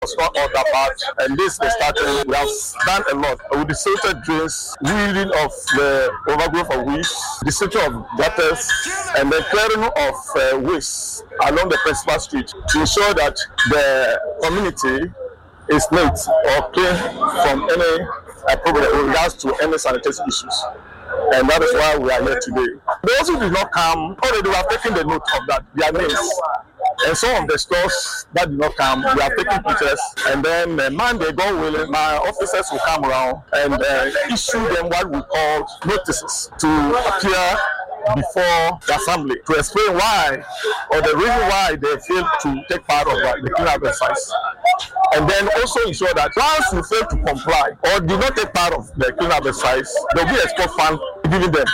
It's not all that bad, and this is starting. We have done a lot with the silted drains, weeding of the overgrowth of weeds, the setting of gutters, and the clearing of waste along the principal street to ensure that the community is neat or clean from any problem in regards to any sanitation issues. And that is why we are here today. Those who did not come, already we have taken the note of that, their names. And some of the stores that did not come, we are taking pictures. And then Monday, God willing, my officers will come around and issue them what we call notices to appear before the assembly to explain why or the reason why they failed to take part of the cleanup exercise. And then also ensure that once you fail to comply or did not take part of the cleanup exercise, there will be a spot fund given them.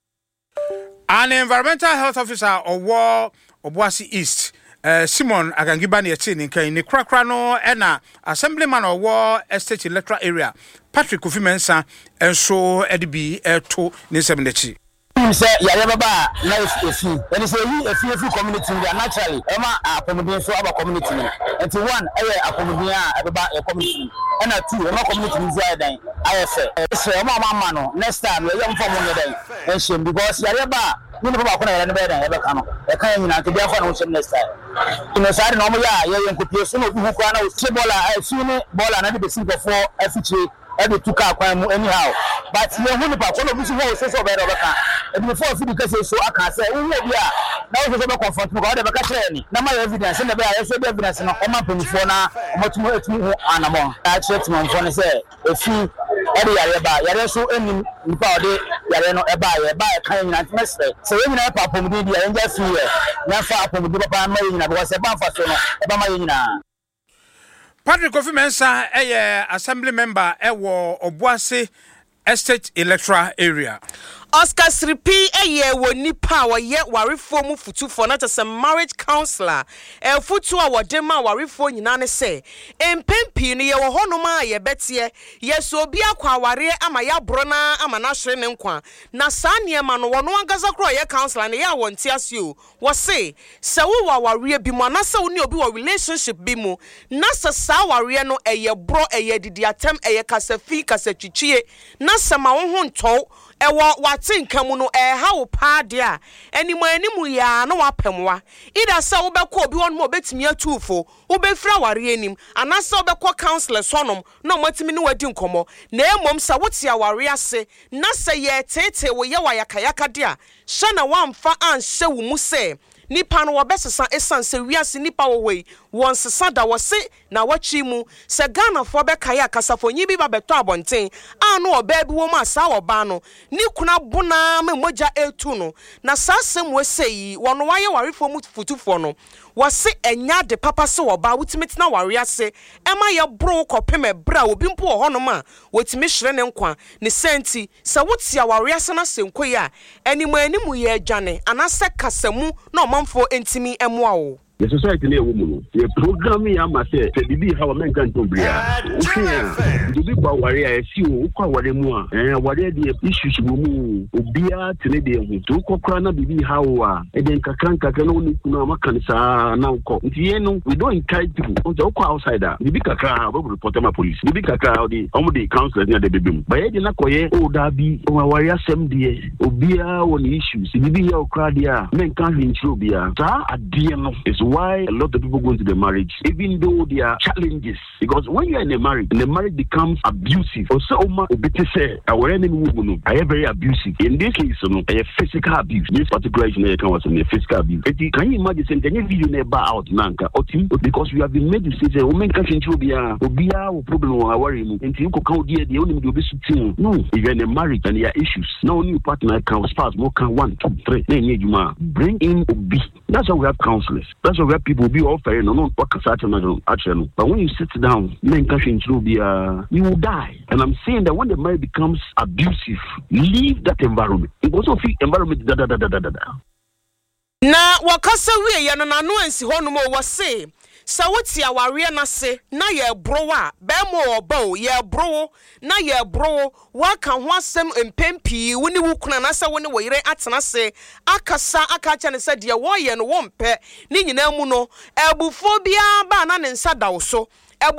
An environmental health officer of Obuasi East, Simon Agangiba ni krakra no ena assemblyman of War Estate Electoral Area Patrick Kofi Mensah enso edibi eto ni semenechi. Say ya baba na efi and say you efi community we naturally ema accommodation so about community and one accommodation baba community and two ema community is dan IFA so ema no next time we am form no dan and shame because ya baba ni baba ko na be dan e be ka no e kan nyina to be afa no shame next time ino sare no mo ya nkopie so no hu kwa na o tre bola su ni bola na de be single for afiche every two car anyhow but you who pa ko no bi so so be robeka e before fi because so aka say who bi a na wo so be confront ko de be ka tell ni na my evidence na be a so be evidence no o ma penifo na o matumo etumu anamo a check mo mfo ne say e fi e de yare so enim nipa o de yare no e ba e kan nyina tmese so we nyina pa pomudi dia enja fi e na fa pomudi papa ma nyina because e ba fa so no e ba ma nyina. Patrick Kofi Mensah assembly member ewo Obuasi Estate Electoral Area. Oscar Sripi wo nipa wa ye warefo mu futufo na tese marriage counselor futu a wode ma warefo nyina ne se empempi no ye wo honoma ye betie ye so obi akwa aware ama ya brona ama na hwere ne nkwa na saane ma no wono angaza kro ye counselor ne ya wonti asio wo se wo waware bi mo na se wo ne obi wo relationship bi mu na se sa ware no eye bro eye didi atem eye kasafi kasatwitwie na se ma wo ho nto ewo watinka mu no ha wo pa de a animu ya no wapemwa ida se wo bekọ obi won mo betimi atufo wo befra ware anim anase wo bekọ counselor sonom no matimi ne wadi nkomo na emom sa wote aware ase na se ye tete wo ye wa yakayaka de a hye na wamfa anhye wo mu se nipa no wobesesa esan se wiase nipa wo wei won sesa da wo se na wachi mu se Ghana fo be kaya kasafo nyi bi ba beto abonten anu oba bi wo ma sa oba no ni kuna bona me moja etu no na sasem we sei wono waye warefo mu futufo no wose enya de papa se oba wutimetina ware ase ema ye bro kopeme bra obi mpo ho no ma wotimi hwere ne nkwa ne senti se wotia ware ase na senkoyi a animu ye adwane anase kasamu na omanfo entimi emoa wo. The society near woman, the program ya mase, the bibi how men can to bria. The bibi kwa warrior, see you kwa ware mua, ware the issues wumu, ubia tene to kokrana bibi how then kakranka can only kuna makansa now ko. We don't encourage people to go outsider. Bibi kakra, we report them police. Bibi kakra, the council near the baby. But I didn't koye, dabi, warrior sem die, ubia on issues. Bibi ya okradia, men can't intro bia. Ta adiano is why a lot of people go into the marriage, even though there are challenges. Because when you are in a marriage, and the marriage becomes abusive, or so say, our enemy woman, I am very abusive. In this case, a physical abuse. This particular issue, physical abuse. Can you imagine saying, can you video never out, Nanka, or team? Because we have been made to say, women can't be a problem or worry, and you can count the only will be sitting. No, if you're in a marriage and there are issues, no new partner can spouse, more can 1, 2, 3, then bring in Obi. That's why we have counselors. That's why we have people be offering no what action. But when you sit down, men can't be you will die. And I'm saying that when the marriage becomes abusive, leave that environment. It also feel environment na wakasa we ya no nanu ansi hono mo wose sa woti aware na se na ye browa be mo obo ye browo na ye browo waka ho asem empempi woni wukuna na se woni woyire atena se akasa akacha ne se de wo ye no wo mpe ni nyina mu no ebufo bia ba na ne nsa da wo so